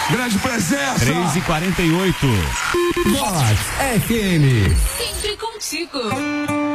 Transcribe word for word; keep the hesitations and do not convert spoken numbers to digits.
Grande presença. três e quarenta e oito. Vox F M. Sempre contigo.